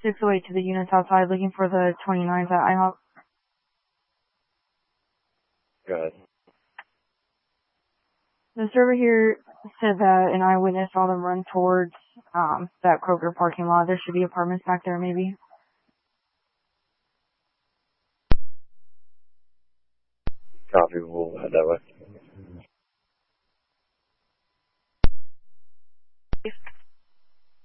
608 to the units outside looking for the 29th at IHOP. Go ahead. The server here said that an eyewitness saw them run towards that Kroger parking lot. There should be apartments back there, maybe. Copy, we'll head that way.